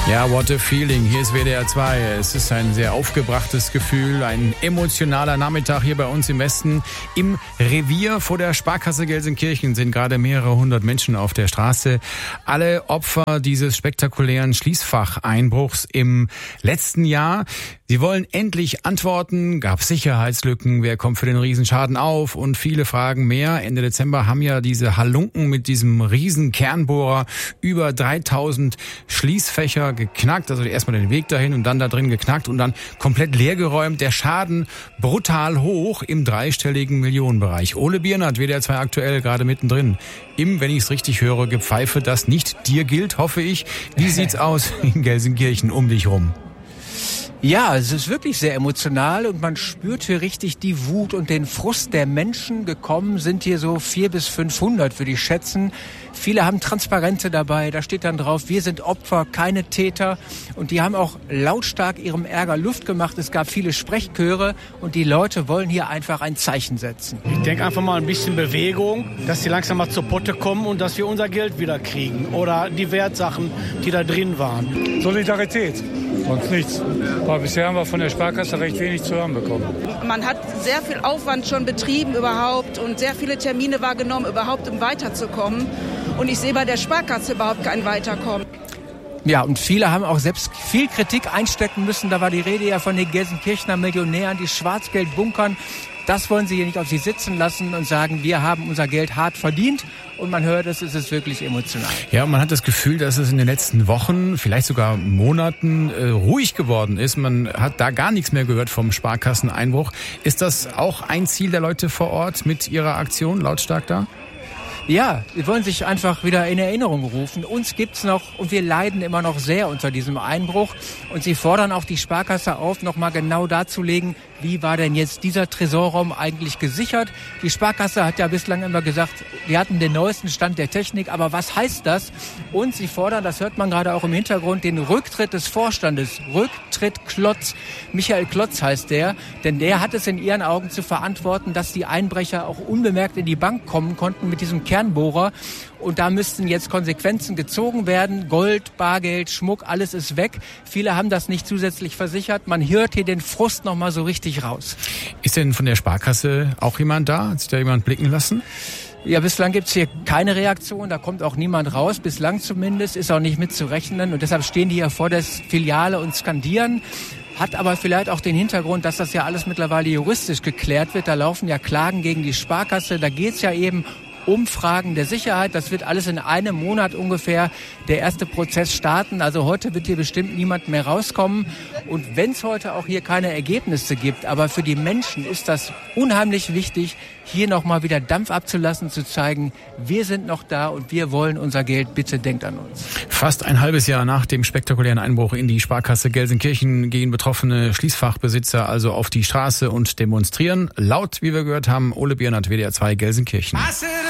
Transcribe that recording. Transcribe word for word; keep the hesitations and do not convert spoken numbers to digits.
Ja, what a feeling. Hier ist W D R zwei. Es ist ein sehr aufgebrachtes Gefühl, ein emotionaler Nachmittag hier bei uns im Westen. Im Revier vor der Sparkasse Gelsenkirchen sind gerade mehrere hundert Menschen auf der Straße. Alle Opfer dieses spektakulären Schließfacheinbruchs im letzten Jahr. Sie wollen endlich Antworten. Gab es Sicherheitslücken? Wer kommt für den Riesenschaden auf? Und viele Fragen mehr. Ende Dezember haben ja diese Halunken mit diesem riesen Kernbohrer über dreitausend Schließfächer geknackt. Also erstmal den Weg dahin und dann da drin geknackt und dann komplett leergeräumt. Der Schaden brutal hoch im dreistelligen Millionenbereich. Ole Biernert, W D R zwei aktuell, gerade mittendrin. Im, wenn ich es richtig höre, Gepfeife, das nicht dir gilt, hoffe ich. Wie sieht's aus in Gelsenkirchen um dich rum? Ja, es ist wirklich sehr emotional und man spürt hier richtig die Wut und den Frust der Menschen. Gekommen sind hier so vier bis fünfhundert, würde ich schätzen. Viele haben Transparente dabei, da steht dann drauf, wir sind Opfer, keine Täter. Und die haben auch lautstark ihrem Ärger Luft gemacht. Es gab viele Sprechchöre und die Leute wollen hier einfach ein Zeichen setzen. Ich denke einfach mal ein bisschen Bewegung, dass die langsam mal zur Potte kommen und dass wir unser Geld wieder kriegen. Oder die Wertsachen, die da drin waren. Solidarität, sonst nichts. Aber bisher haben wir von der Sparkasse recht wenig zu hören bekommen. Man hat sehr viel Aufwand schon betrieben überhaupt und sehr viele Termine wahrgenommen, überhaupt um weiterzukommen. Und ich sehe bei der Sparkasse überhaupt kein Weiterkommen. Ja, und viele haben auch selbst viel Kritik einstecken müssen. Da war die Rede ja von den Gelsenkirchener Millionären, die Schwarzgeld bunkern. Das wollen sie hier nicht auf sich sitzen lassen und sagen, wir haben unser Geld hart verdient. Und man hört es, es ist wirklich emotional. Ja, man hat das Gefühl, dass es in den letzten Wochen, vielleicht sogar Monaten äh, ruhig geworden ist. Man hat da gar nichts mehr gehört vom Sparkasseneinbruch. Ist das auch ein Ziel der Leute vor Ort mit ihrer Aktion lautstark da? Ja, wir wollen sich einfach wieder in Erinnerung rufen. Uns gibt's noch und wir leiden immer noch sehr unter diesem Einbruch. Und sie fordern auch die Sparkasse auf, nochmal genau darzulegen, wie war denn jetzt dieser Tresorraum eigentlich gesichert? Die Sparkasse hat ja bislang immer gesagt, wir hatten den neuesten Stand der Technik, aber was heißt das? Und sie fordern, das hört man gerade auch im Hintergrund, den Rücktritt des Vorstandes. Rücktritt Klotz. Michael Klotz heißt der, denn der hat es in ihren Augen zu verantworten, dass die Einbrecher auch unbemerkt in die Bank kommen konnten mit diesem Kernbohrer. Und da müssten jetzt Konsequenzen gezogen werden. Gold, Bargeld, Schmuck, alles ist weg. Viele haben das nicht zusätzlich versichert. Man hört hier den Frust noch mal so richtig raus. Ist denn von der Sparkasse auch jemand da? Hat sich da jemand blicken lassen? Ja, bislang gibt's hier keine Reaktion. Da kommt auch niemand raus. Bislang zumindest ist auch nicht mitzurechnen. Und deshalb stehen die hier vor der Filiale und skandieren. Hat aber vielleicht auch den Hintergrund, dass das ja alles mittlerweile juristisch geklärt wird. Da laufen ja Klagen gegen die Sparkasse. Da geht's ja eben um Fragen der Sicherheit. Das wird alles in einem Monat ungefähr der erste Prozess starten. Also heute wird hier bestimmt niemand mehr rauskommen. Und wenn es heute auch hier keine Ergebnisse gibt, aber für die Menschen ist das unheimlich wichtig, hier nochmal wieder Dampf abzulassen, zu zeigen, wir sind noch da und wir wollen unser Geld, bitte denkt an uns. Fast ein halbes Jahr nach dem spektakulären Einbruch in die Sparkasse Gelsenkirchen gehen betroffene Schließfachbesitzer also auf die Straße und demonstrieren. Laut, wie wir gehört haben, Ole Biernert, W D R zwei Gelsenkirchen.